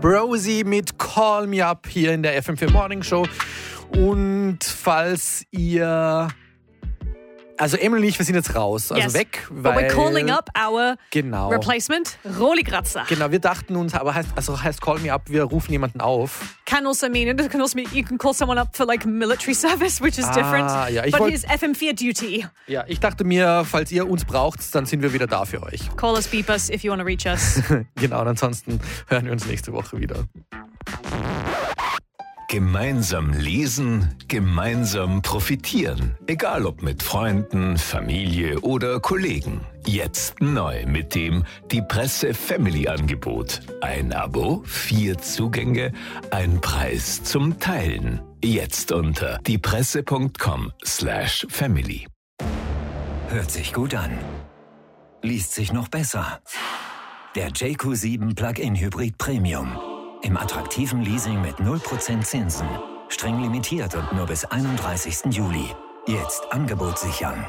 Brosi mit Call Me Up hier in der FM4 Morning Show. Und falls ihr... Also Emily und ich, wir sind jetzt raus, also weg. But we're calling up our replacement, Roli Grazza. Genau, wir dachten uns, aber heißt Call Me Up, wir rufen jemanden auf. Can also mean, you can call someone up for like military service, which is different. Ja, but his FM4 duty. Ja, ich dachte mir, falls ihr uns braucht, dann sind wir wieder da für euch. Call us, beep us, if you want to reach us. Genau, und ansonsten hören wir uns nächste Woche wieder. Gemeinsam lesen, gemeinsam profitieren. Egal ob mit Freunden, Familie oder Kollegen. Jetzt neu mit dem Die Presse Family Angebot. Ein Abo, 4 Zugänge, ein Preis zum Teilen. Jetzt unter diepresse.com/family. Hört sich gut an. Liest sich noch besser. Der JQ7 Plug-in Hybrid Premium. Im attraktiven Leasing mit 0% Zinsen. Streng limitiert und nur bis 31. Juli. Jetzt Angebot sichern.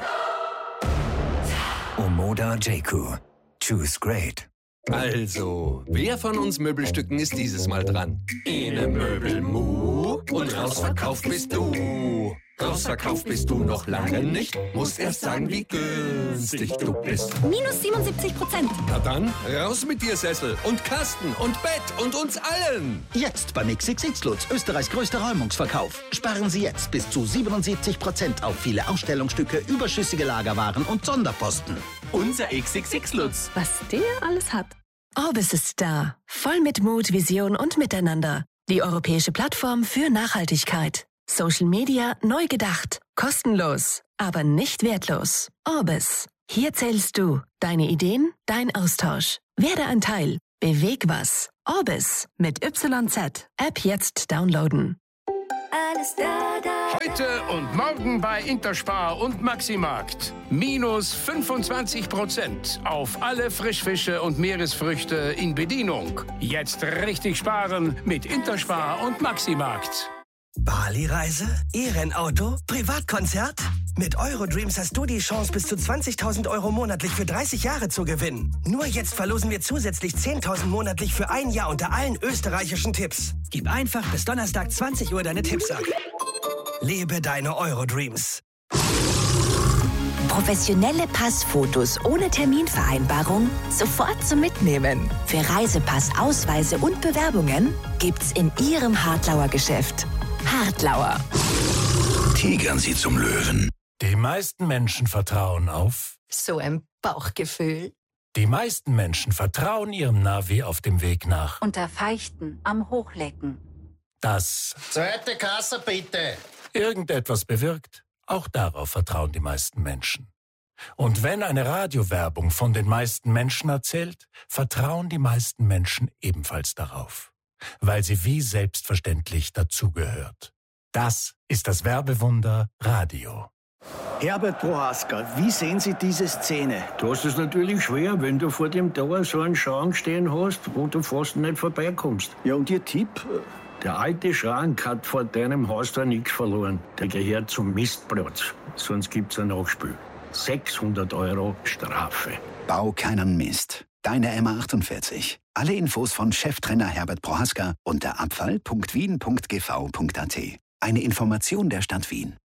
Omoda JQ. Choose great. Also, wer von uns Möbelstücken ist dieses Mal dran? Ene Möbelmu und rausverkauft bist du. Rausverkauft bist du noch lange nicht. Musst erst sagen, wie günstig du bist. Minus 77%. Na dann, raus mit dir, Sessel und Kasten und Bett und uns allen. Jetzt beim XXX Lutz, Österreichs größter Räumungsverkauf. Sparen Sie jetzt bis zu 77% auf viele Ausstellungsstücke, überschüssige Lagerwaren und Sonderposten. Unser XXX Lutz. Was der alles hat. Orbis ist da. Voll mit Mut, Vision und Miteinander. Die europäische Plattform für Nachhaltigkeit. Social Media neu gedacht. Kostenlos, aber nicht wertlos. Orbis. Hier zählst du. Deine Ideen, dein Austausch. Werde ein Teil. Beweg was. Orbis mit YZ. App jetzt downloaden. Alles da. Heute und morgen bei Interspar und Maximarkt. Minus 25% auf alle Frischfische und Meeresfrüchte in Bedienung. Jetzt richtig sparen mit Interspar und Maximarkt. Bali-Reise? E-Rennauto? Privatkonzert? Mit Eurodreams hast du die Chance, bis zu 20.000 Euro monatlich für 30 Jahre zu gewinnen. Nur jetzt verlosen wir zusätzlich 10.000 monatlich für ein Jahr unter allen österreichischen Tipps. Gib einfach bis Donnerstag 20 Uhr deine Tipps ab. Lebe deine Eurodreams. Professionelle Passfotos ohne Terminvereinbarung sofort zum Mitnehmen. Für Reisepass, Ausweise und Bewerbungen gibt's in Ihrem Hartlauer Geschäft. Hartlauer. Tigern Sie zum Löwen. Die meisten Menschen vertrauen auf... So ein Bauchgefühl. Die meisten Menschen vertrauen ihrem Navi auf dem Weg nach... Unter Feichten am Hochlecken. Das... Zweite Kasse bitte. ...irgendetwas bewirkt. Auch darauf vertrauen die meisten Menschen. Und wenn eine Radiowerbung von den meisten Menschen erzählt, vertrauen die meisten Menschen ebenfalls darauf. Weil sie wie selbstverständlich dazugehört. Das ist das Werbewunder Radio. Herbert Prohaska, wie sehen Sie diese Szene? Du hast es natürlich schwer, wenn du vor dem Tor so einen Schrank stehen hast, wo du fast nicht vorbeikommst. Ja, und Ihr Tipp? Der alte Schrank hat vor deinem Haus da nichts verloren. Der gehört zum Mistplatz. Sonst gibt's ein Nachspiel. 600 Euro Strafe. Bau keinen Mist. Deine MA48. Alle Infos von Cheftrenner Herbert Prohaska unter abfall.wien.gv.at. Eine Information der Stadt Wien.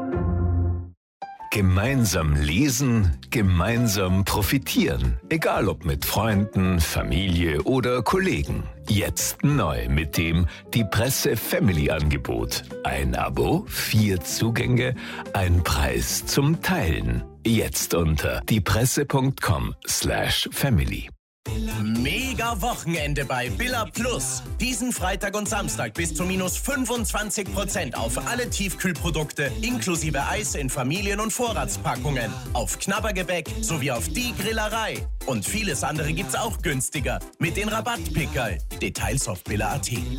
Gemeinsam lesen, gemeinsam profitieren. Egal ob mit Freunden, Familie oder Kollegen. Jetzt neu mit dem Die Presse Family Angebot. Ein Abo, 4 Zugänge, ein Preis zum Teilen. Jetzt unter diepresse.com/family. Mega Wochenende bei Billa Plus. Diesen Freitag und Samstag bis zu minus 25% auf alle Tiefkühlprodukte inklusive Eis in Familien- und Vorratspackungen, auf Knabbergebäck sowie auf die Grillerei. Und vieles andere gibt's auch günstiger mit den Rabattpickerl. Details auf billa.at.